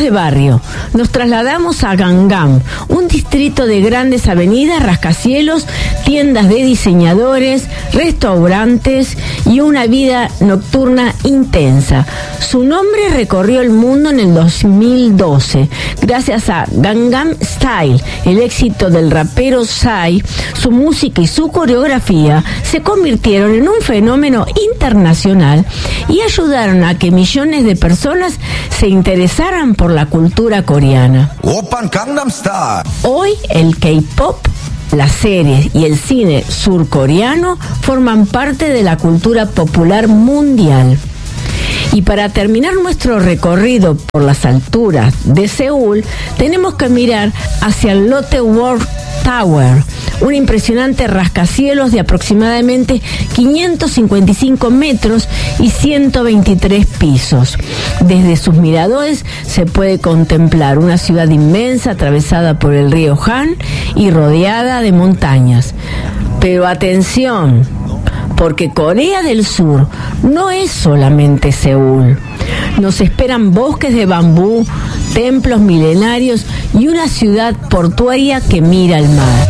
de barrio. Nos trasladamos a Gangnam, un distrito de grandes avenidas, rascacielos, tiendas de diseñadores, restaurantes y una vida nocturna intensa. Su nombre recorrió el mundo en el 2012. Gracias a Gangnam Style, el éxito del rapero Psy, su música y su coreografía se convirtieron en un fenómeno internacional y ayudaron a que millones de personas se interesaran por la cultura coreana. Hoy el K-pop, las series y el cine surcoreano forman parte de la cultura popular mundial. Y para terminar nuestro recorrido por las alturas de Seúl, tenemos que mirar hacia el Lotte World Tower, un impresionante rascacielos de aproximadamente 555 metros y 123 pisos. Desde sus miradores se puede contemplar una ciudad inmensa atravesada por el río Han y rodeada de montañas. Pero atención, porque Corea del Sur no es solamente Seúl. Nos esperan bosques de bambú, templos milenarios y una ciudad portuaria que mira al mar.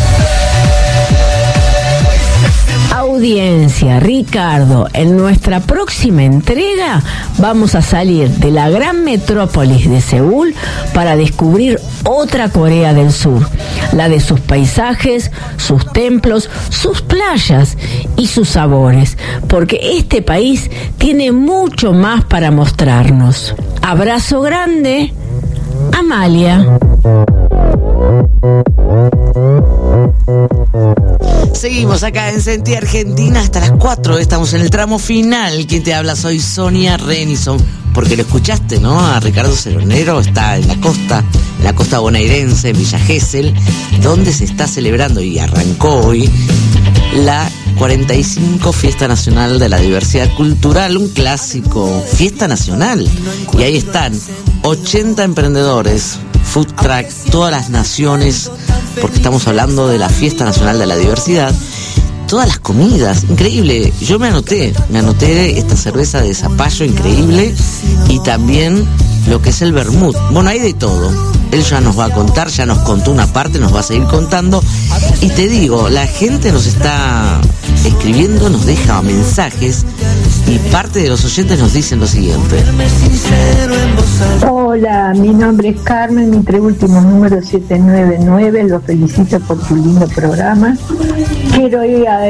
Audiencia, Ricardo, en nuestra próxima entrega vamos a salir de la gran metrópolis de Seúl para descubrir otra Corea del Sur, la de sus paisajes, sus templos, sus playas y sus sabores, porque este país tiene mucho más para mostrarnos. Abrazo grande, Amalia. Seguimos acá en Sentí Argentina hasta las 4. Estamos en el tramo final. Quien te habla, soy Sonia Renison. Porque lo escuchaste, ¿no? A Ricardo Ceronero está en la costa bonaerense, en Villa Gesell, donde se está celebrando y arrancó hoy la 45 Fiesta Nacional de la Diversidad Cultural, un clásico, fiesta nacional. Y ahí están 80 emprendedores, food truck, todas las naciones, porque estamos hablando de la Fiesta Nacional de la Diversidad. Todas las comidas, increíble. Yo me anoté esta cerveza de zapallo increíble y también lo que es el vermut. Bueno, hay de todo. Él ya nos va a contar, ya nos contó una parte, nos va a seguir contando. Y te digo, la gente nos está escribiendo, nos deja mensajes y parte de los oyentes nos dicen lo siguiente. Hola, mi nombre es Carmen, mi tres últimos números 799, los felicito por tu lindo programa. Quiero ir a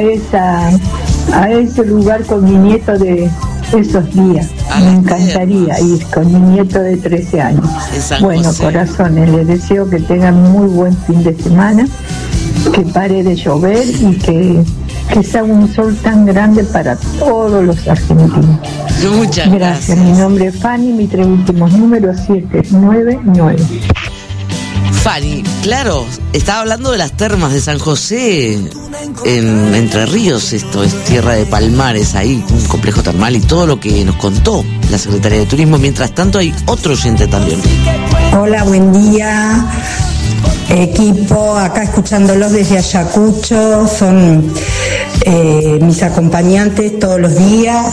ese lugar con mi nieto de esos días. Me encantaría ir con mi nieto de 13 años. Bueno, corazones, les deseo que tengan muy buen fin de semana, que pare de llover y que sea un sol tan grande para todos los argentinos. Muchas gracias. Mi nombre es Fanny, mi tres últimos números 799. Fanny, claro, estaba hablando de las termas de San José en Entre Ríos. Esto es tierra de palmares, ahí un complejo termal y todo lo que nos contó la Secretaría de Turismo. Mientras tanto hay otro oyente también. Hola, buen día, equipo, acá escuchándolos desde Ayacucho, son mis acompañantes todos los días.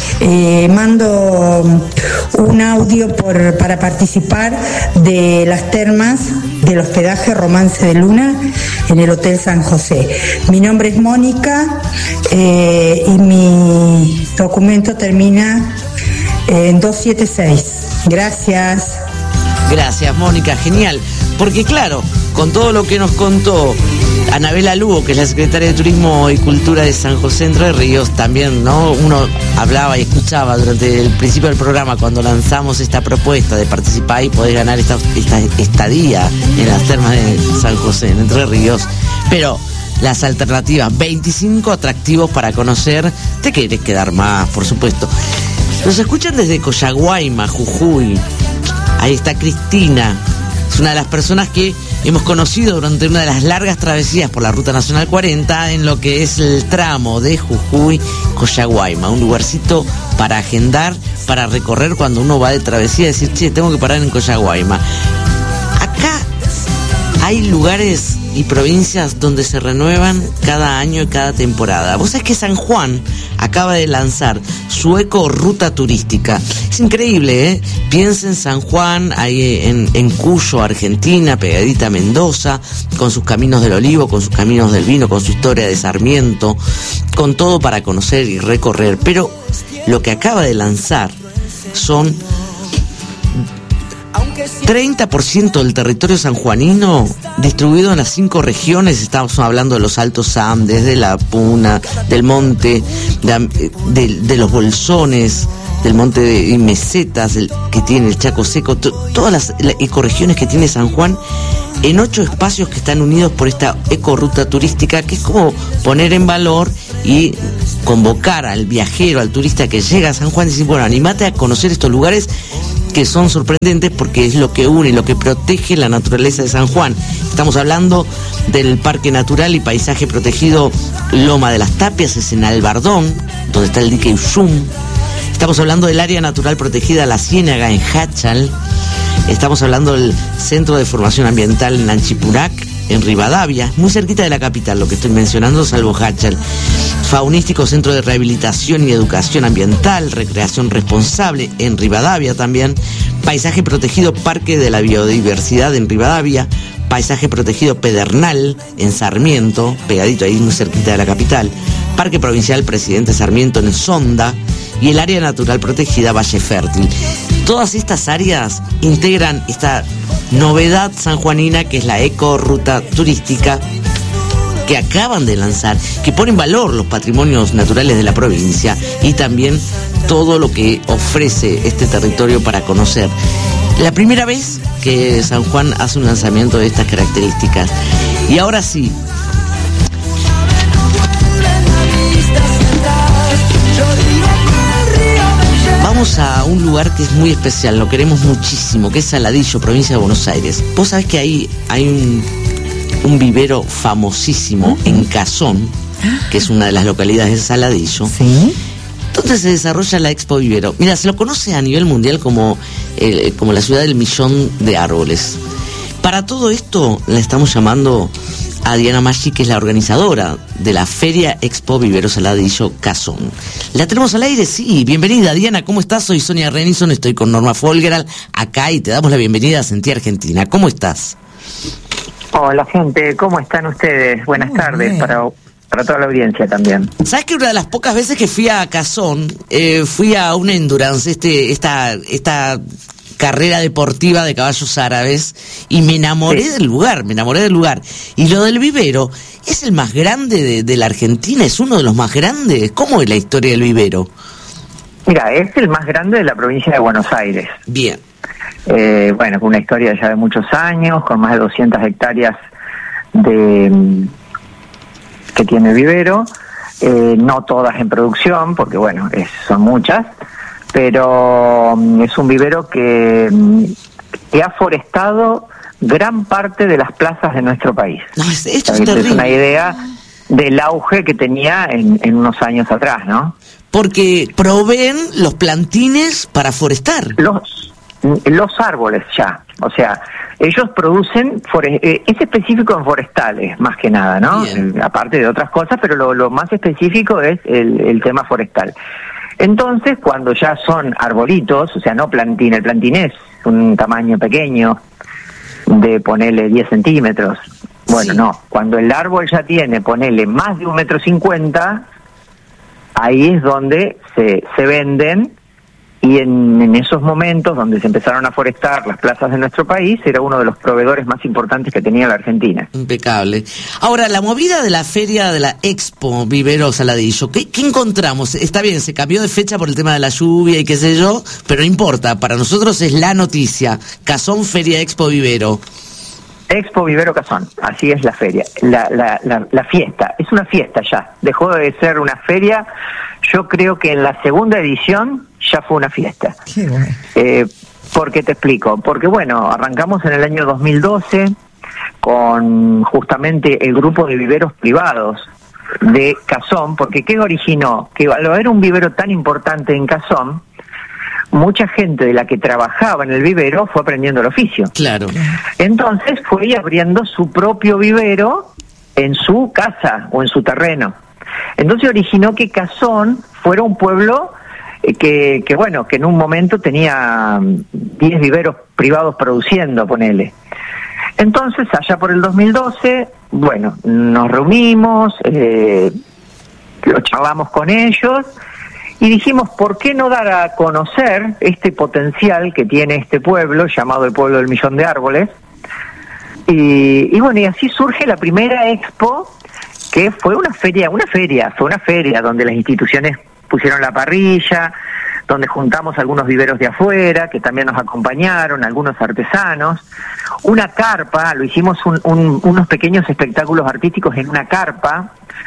Mando un audio para participar de las termas del hospedaje Romance de Luna en el Hotel San José. Mi nombre es Mónica y mi documento termina en 276. Gracias. Gracias, Mónica, genial. Porque claro, con todo lo que nos contó Anabela Lugo, que es la secretaria de Turismo y Cultura de San José Entre Ríos, también, ¿no? Uno hablaba y escuchaba durante el principio del programa cuando lanzamos esta propuesta de participar y poder ganar esta estadía en las termas de San José en Entre Ríos. Pero las alternativas, 25 atractivos para conocer, te querés quedar más, por supuesto. Nos escuchan desde Coyahuayma, Jujuy. Ahí está Cristina. Es una de las personas que hemos conocido durante una de las largas travesías por la Ruta Nacional 40 en lo que es el tramo de Jujuy-Coyahuayma, un lugarcito para agendar, para recorrer cuando uno va de travesía, decir, che, tengo que parar en Coyahuayma. Acá hay lugares y provincias donde se renuevan cada año y cada temporada. Vos sabés que San Juan acaba de lanzar su eco-ruta turística. Es increíble, ¿eh? Piensa en San Juan, ahí en Cuyo, Argentina, pegadita a Mendoza, con sus caminos del olivo, con sus caminos del vino, con su historia de Sarmiento, con todo para conocer y recorrer. Pero lo que acaba de lanzar son 30% del territorio sanjuanino distribuido en las 5 regiones. Estamos hablando de los Altos Andes, de la Puna, del monte, de los Bolsones, del monte y mesetas que tiene el Chaco Seco, todas las ecorregiones que tiene San Juan, en 8 espacios que están unidos por esta ecorruta turística, que es como poner en valor y convocar al viajero, al turista que llega a San Juan y decir, bueno, animate a conocer estos lugares que son sorprendentes porque es lo que une, lo que protege la naturaleza de San Juan. Estamos hablando del Parque Natural y Paisaje Protegido Loma de las Tapias, es en Albardón, donde está el dique Ushum. Estamos hablando del Área Natural Protegida La Ciénaga en Hachal. Estamos hablando del Centro de Formación Ambiental en Anchipurac, en Rivadavia, muy cerquita de la capital, lo que estoy mencionando, salvo Hachal. Faunístico Centro de Rehabilitación y Educación Ambiental, Recreación Responsable en Rivadavia también. Paisaje Protegido Parque de la Biodiversidad en Rivadavia. Paisaje Protegido Pedernal en Sarmiento, pegadito ahí muy cerquita de la capital. Parque Provincial Presidente Sarmiento en Sonda. Y el Área Natural Protegida Valle Fértil. Todas estas áreas integran esta novedad sanjuanina que es la eco-ruta turística que acaban de lanzar, que pone en valor los patrimonios naturales de la provincia y también todo lo que ofrece este territorio para conocer. La primera vez que San Juan hace un lanzamiento de estas características. Y ahora sí, vamos a un lugar que es muy especial, lo queremos muchísimo, que es Saladillo, provincia de Buenos Aires. Vos sabés que ahí hay un vivero famosísimo en Cazón, que es una de las localidades de Saladillo. ¿Sí? ¿Dónde se desarrolla la Expo Vivero? Mira, se lo conoce a nivel mundial como la ciudad del millón de árboles. Para todo esto la estamos llamando a Diana Maggi, que es la organizadora de la Feria Expo Vivero Saladillo Cazón. ¿La tenemos al aire? Sí, bienvenida Diana, ¿cómo estás? Soy Sonia Renison, estoy con Norma Folgeral acá y te damos la bienvenida a Sentí Argentina. ¿Cómo estás? Hola gente, ¿cómo están ustedes? Buenas tardes para toda la audiencia también. ¿Sabes que una de las pocas veces que fui a Cazón, fui a una endurance, esta carrera deportiva de caballos árabes, y me enamoré del lugar, Y lo del vivero, ¿es el más grande de la Argentina? ¿Es uno de los más grandes? ¿Cómo es la historia del vivero? Mira, es el más grande de la provincia de Buenos Aires. Bien. Bueno, con una historia ya de muchos años, con más de 200 hectáreas que tiene el vivero, no todas en producción, porque bueno, son muchas, pero es un vivero que ha forestado gran parte de las plazas de nuestro país. No, esto es terrible. Es una idea del auge que tenía en unos años atrás, ¿no? Porque proveen los plantines para forestar. Los árboles ya, o sea, ellos producen, es específico en forestales, más que nada, ¿no? Aparte de otras cosas, pero lo más específico es el tema forestal. Entonces, cuando ya son arbolitos, o sea, no plantín, el plantín es un tamaño pequeño, de ponerle 10 centímetros. Bueno, sí. No, cuando el árbol ya tiene, ponerle más de 1,50 m, ahí es donde se venden. Y en esos momentos donde se empezaron a forestar las plazas de nuestro país, era uno de los proveedores más importantes que tenía la Argentina. Impecable. Ahora, la movida de la feria de la Expo Vivero Saladillo, ¿qué encontramos? Está bien, se cambió de fecha por el tema de la lluvia y qué sé yo, pero no importa, para nosotros es la noticia. Cazón Feria Expo Vivero. Expo Vivero Cazón, así es la feria, la fiesta, es una fiesta ya, dejó de ser una feria, yo creo que en la segunda edición ya fue una fiesta. Qué bueno. ¿Por qué te explico? Porque bueno, arrancamos en el año 2012 con justamente el grupo de viveros privados de Cazón, porque ¿qué originó? Que al haber un vivero tan importante en Cazón, mucha gente de la que trabajaba en el vivero fue aprendiendo el oficio. Claro. Entonces fue abriendo su propio vivero en su casa o en su terreno. Entonces originó que Cazón fuera un pueblo que en un momento tenía 10 viveros privados produciendo, ponele. Entonces, allá por el 2012, bueno, nos reunimos, lo charlamos con ellos y dijimos, ¿por qué no dar a conocer este potencial que tiene este pueblo, llamado el Pueblo del Millón de Árboles? Y así surge la primera expo, que fue una feria donde las instituciones pusieron la parrilla, donde juntamos algunos viveros de afuera, que también nos acompañaron, algunos artesanos, una carpa, lo hicimos unos pequeños espectáculos artísticos en una carpa,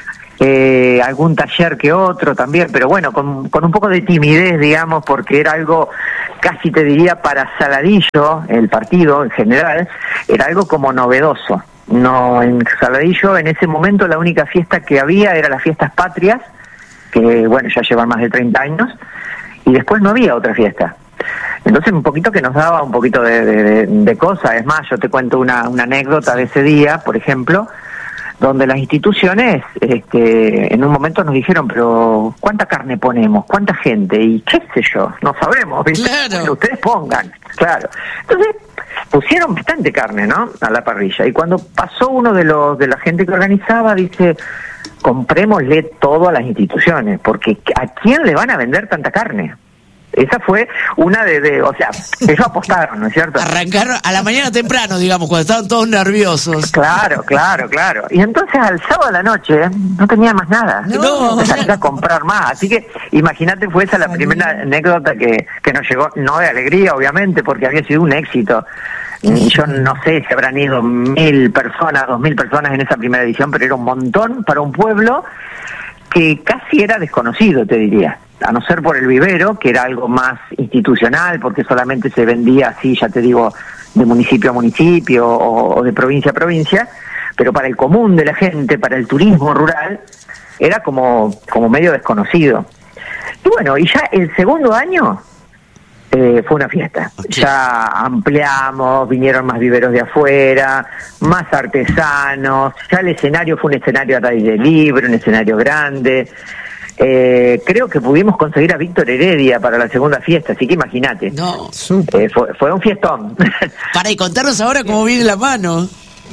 algún taller que otro también, pero bueno, con un poco de timidez, digamos, porque era algo, casi te diría, para Saladillo, el partido en general, era algo como novedoso. No, en Saladillo en ese momento la única fiesta que había era las fiestas patrias, que bueno, ya llevan más de 30 años, y después no había otra fiesta. Entonces un poquito que nos daba un poquito de cosas. Es más, yo te cuento una anécdota de ese día, por ejemplo, donde las instituciones en un momento nos dijeron, pero ¿cuánta carne ponemos? ¿Cuánta gente? Y qué sé yo, no sabremos, ¿viste? Claro. Bueno, ustedes pongan, claro. Entonces pusieron bastante carne, ¿no?, a la parrilla. Y cuando pasó uno de la gente que organizaba, dice, comprémosle todo a las instituciones, porque ¿a quién le van a vender tanta carne? Esa fue una o sea, ellos apostaron, ¿no es cierto? Arrancaron a la mañana temprano, digamos, cuando estaban todos nerviosos. Claro. Y entonces al sábado de la noche no tenía más nada. No. Salía a comprar más. Así que imagínate, fue esa la primera anécdota que nos llegó, no de alegría, obviamente, porque había sido un éxito. Y yo no sé si habrán ido 1.000 personas, 2.000 personas en esa primera edición, pero era un montón para un pueblo que casi era desconocido, te diría. A no ser por el vivero, que era algo más institucional, porque solamente se vendía así, ya te digo, de municipio a municipio o de provincia a provincia, pero para el común de la gente, para el turismo rural, era como medio desconocido. Y bueno, y ya el segundo año fue una fiesta. Okay. Ya ampliamos, vinieron más viveros de afuera, más artesanos, ya el escenario fue un escenario al aire libre, un escenario grande. Creo que pudimos conseguir a Víctor Heredia para la segunda fiesta, así que imagínate. No. Fue un fiestón. Para, y contarnos ahora cómo viene la mano.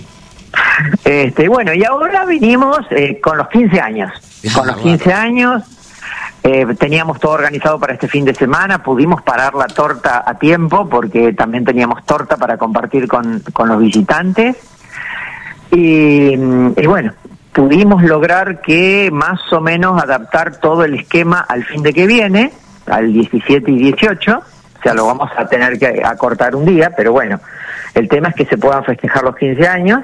Bueno, y ahora vinimos con los 15 años. Con los 15 años teníamos todo organizado para este fin de semana, pudimos parar la torta a tiempo porque también teníamos torta para compartir con los visitantes. Y bueno, pudimos lograr que más o menos adaptar todo el esquema al fin de que viene, al 17 y 18, o sea, lo vamos a tener que acortar un día, pero bueno, el tema es que se puedan festejar los 15 años.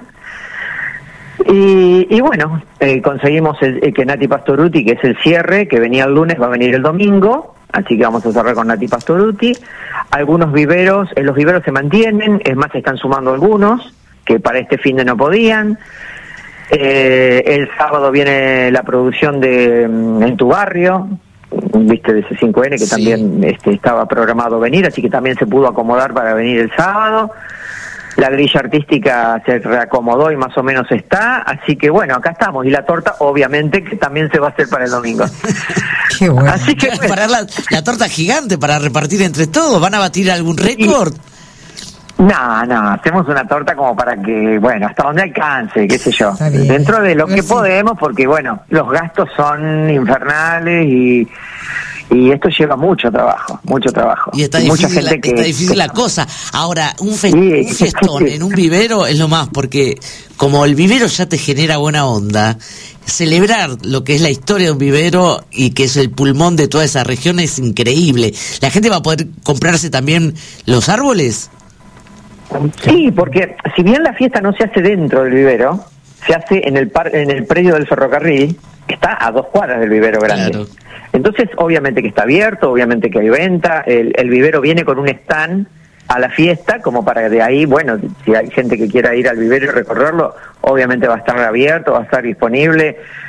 Y bueno, conseguimos que Nati Pastoruti, que es el cierre, que venía el lunes, va a venir el domingo, así que vamos a cerrar con Nati Pastoruti. Algunos viveros, los viveros se mantienen, es más, se están sumando algunos, que para este fin de no podían. El sábado viene la producción de En tu barrio, viste, de C5N, que sí, también estaba programado venir, así que también se pudo acomodar para venir el sábado. La grilla artística se reacomodó y más o menos está, así que bueno, acá estamos. Y la torta, obviamente, que también se va a hacer para el domingo. Qué bueno. Así que bueno, para la torta gigante para repartir entre todos, ¿van a batir algún récord? No, hacemos una torta como para que, bueno, hasta donde alcance, qué sé yo. Dentro de lo que podemos, porque bueno, los gastos son infernales y esto lleva mucho trabajo. Y está difícil la cosa. Ahora, un festón en un vivero es lo más, porque como el vivero ya te genera buena onda, celebrar lo que es la historia de un vivero y que es el pulmón de toda esa región es increíble. ¿La gente va a poder comprarse también los árboles? Sí, porque si bien la fiesta no se hace dentro del vivero, se hace en el predio del ferrocarril, que está a 2 cuadras del vivero grande. Claro. Entonces, obviamente que está abierto, obviamente que hay venta, el vivero viene con un stand a la fiesta, como para de ahí, bueno, si hay gente que quiera ir al vivero y recorrerlo, obviamente va a estar abierto, va a estar disponible.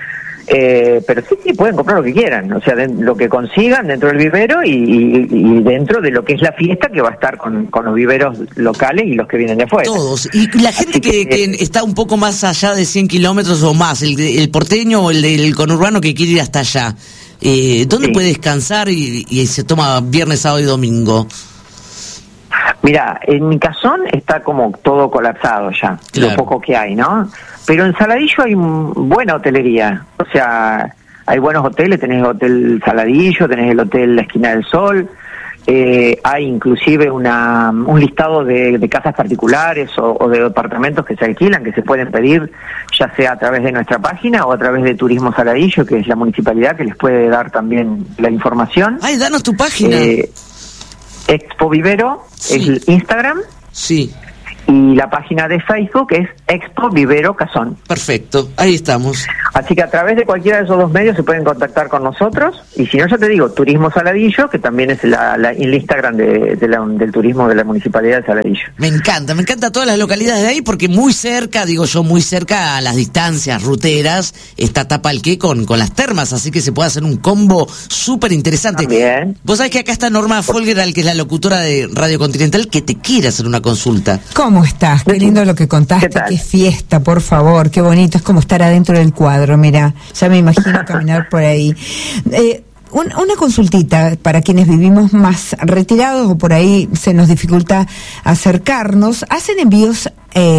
Pero sí, pueden comprar lo que quieran, o sea, lo que consigan dentro del vivero y dentro de lo que es la fiesta, que va a estar con los viveros locales y los que vienen de afuera. Todos. Y la gente que está un poco más allá de 100 kilómetros o más, el porteño o el del conurbano que quiere ir hasta allá, ¿dónde puede descansar y se toma viernes, sábado y domingo? Mira, en mi Cazón está como todo colapsado ya, lo poco que hay, ¿no? Pero en Saladillo hay buena hotelería, o sea, hay buenos hoteles, tenés el Hotel Saladillo, tenés el Hotel La Esquina del Sol, hay inclusive un listado de casas particulares o de departamentos que se alquilan, que se pueden pedir, ya sea a través de nuestra página o a través de Turismo Saladillo, que es la municipalidad que les puede dar también la información. ¡Ay, danos tu página! Expo Vivero es el Instagram. Sí. Y la página de Facebook es Expo Vivero Cazón. Perfecto, ahí estamos. Así que a través de cualquiera de esos dos medios se pueden contactar con nosotros. Y si no, ya te digo, Turismo Saladillo, que también es el Instagram del turismo de la Municipalidad de Saladillo. Me encanta todas las localidades de ahí, porque muy cerca a las distancias ruteras, está Tapalqué con las termas, así que se puede hacer un combo súper interesante. Bien. Vos sabés que acá está Norma Folgeral, que es la locutora de Radio Continental, que te quiere hacer una consulta. ¿Cómo estás? Qué lindo lo que contaste, qué fiesta, por favor, qué bonito, es como estar adentro del cuadro, mira, ya me imagino caminar por ahí. Una consultita para quienes vivimos más retirados o por ahí se nos dificulta acercarnos, ¿hacen envíos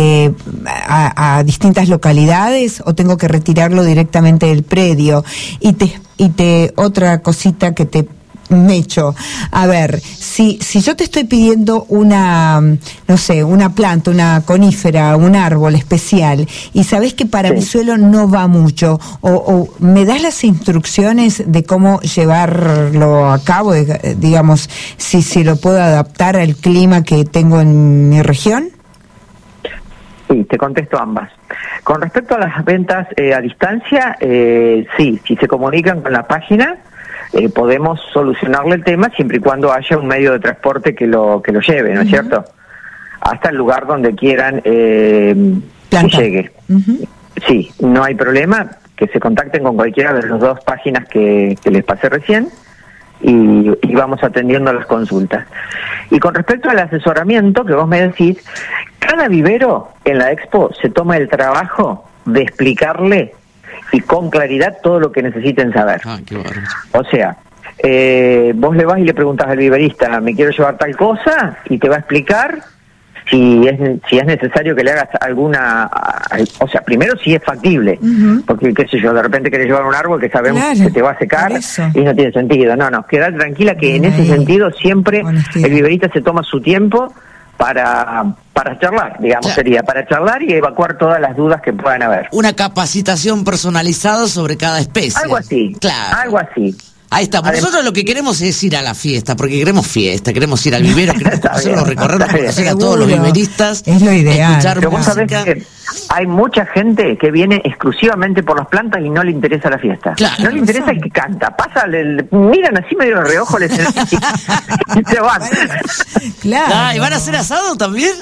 a distintas localidades o tengo que retirarlo directamente del predio? Y otra cosita que te Mecho, a ver, si yo te estoy pidiendo una planta, una conífera, un árbol especial, y sabes que para mi suelo no va mucho, o me das las instrucciones de cómo llevarlo a cabo, digamos, si lo puedo adaptar al clima que tengo en mi región? Sí, te contesto ambas. Con respecto a las ventas a distancia, sí, si se comunican con la página, podemos solucionarle el tema siempre y cuando haya un medio de transporte que lo lleve, ¿no es cierto? Hasta el lugar donde quieran que llegue. Sí, no hay problema, que se contacten con cualquiera de las dos páginas que les pasé recién y vamos atendiendo las consultas. Y con respecto al asesoramiento que vos me decís, cada vivero en la Expo se toma el trabajo de explicarle y con claridad todo lo que necesiten saber. O sea, vos le vas y le preguntas al viverista, me quiero llevar tal cosa, y te va a explicar si es necesario que le hagas alguna, o sea, primero si es factible, porque qué sé yo, de repente querés llevar un árbol que sabemos que te va a secar y no tiene sentido. No, quedad tranquila que en ese sentido siempre el viverista se toma su tiempo para charlar, digamos, sería para charlar y evacuar todas las dudas que puedan haber. Una capacitación personalizada sobre cada especie. Algo así, claro. Algo así. Ahí estamos. Además, nosotros lo que queremos es ir a la fiesta, porque queremos fiesta, queremos ir al vivero, queremos conocerlo, recorrerlo, conocer a todos los viveristas. Es lo ideal. Pero vos sabés que hay mucha gente que viene exclusivamente por las plantas y no le interesa la fiesta. Claro, no le interesa el que canta. Pasa, miran así medio de reojo y se van. Claro. ¿Y van a hacer asado también?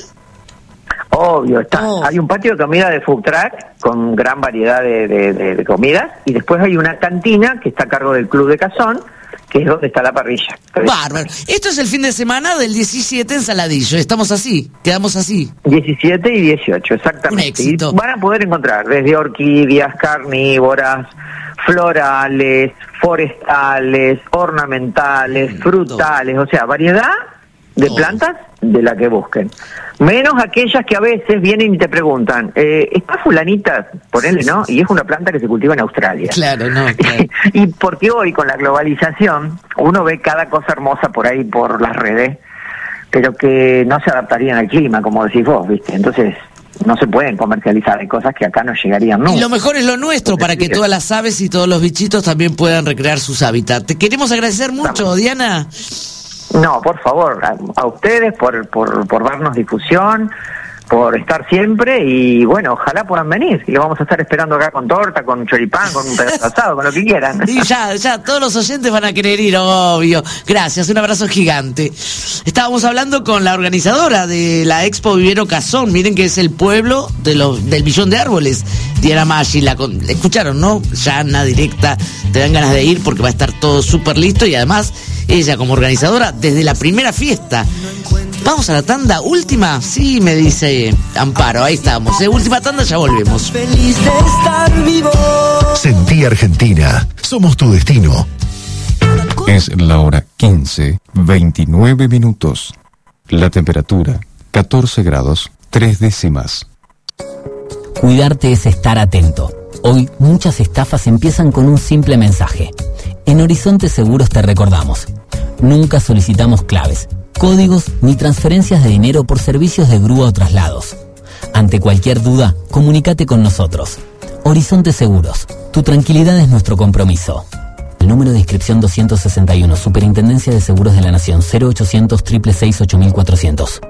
Obvio, hay un patio de comida de food truck con gran variedad de comidas y después hay una cantina que está a cargo del Club de Cazón, que es donde está la parrilla. Bárbaro. Esto es el fin de semana del 17 en Saladillo. Estamos así, quedamos así. 17 y 18, exactamente. Un éxito. Y van a poder encontrar desde orquídeas, carnívoras, florales, forestales, ornamentales, frutales, o sea, variedad de plantas de la que busquen. Menos aquellas que a veces vienen y te preguntan, ¿está fulanita? Ponele, ¿no? Y es una planta que se cultiva en Australia. Claro, no, claro. Y porque hoy, con la globalización, uno ve cada cosa hermosa por ahí, por las redes, pero que no se adaptarían al clima, como decís vos, ¿viste? Entonces, no se pueden comercializar, hay cosas que acá no llegarían nunca. Y lo mejor es lo nuestro, para que todas las aves y todos los bichitos también puedan recrear sus hábitats. Te queremos agradecer mucho, Diana. No, por favor, a ustedes por darnos difusión, por estar siempre y bueno, ojalá puedan venir. Y lo vamos a estar esperando acá con torta, con choripán, con un pedazo asado, con lo que quieran. Y ya, todos los oyentes van a querer ir, obvio. Gracias, un abrazo gigante. Estábamos hablando con la organizadora de la Expo Vivero Cazón. Miren que es el pueblo del millón de árboles. Diana Maggi, escucharon, ¿no? Yana, directa, te dan ganas de ir porque va a estar todo súper listo y además ella como organizadora desde la primera fiesta. Vamos a la tanda última, sí, me dice Amparo, ahí estamos, última tanda, ya volvemos. Feliz de estar vivo. Sentí Argentina, somos tu destino. Es la hora 15:29. La temperatura 14 grados 3 décimas. Cuidarte es estar atento. Hoy muchas estafas empiezan con un simple mensaje. En Horizonte Seguros te recordamos: nunca solicitamos claves, códigos ni transferencias de dinero por servicios de grúa o traslados. Ante cualquier duda, comunícate con nosotros. Horizonte Seguros, tu tranquilidad es nuestro compromiso. El número de inscripción 261, Superintendencia de Seguros de la Nación, 0800 666 8400.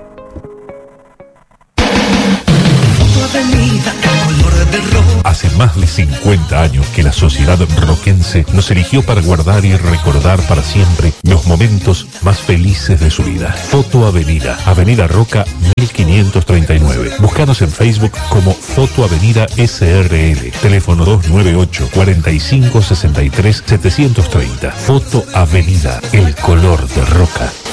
Hace más de 50 años que la sociedad roquense nos eligió para guardar y recordar para siempre los momentos más felices de su vida. Foto Avenida, Avenida Roca 1539. Búscanos en Facebook como Foto Avenida SRL. Teléfono 298 45 63 730. Foto Avenida, el color de Roca.